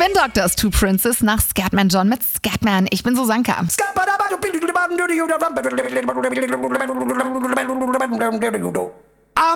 Spin Doctors, Two Princes nach Scatman John mit Scatman. Ich bin Susanka.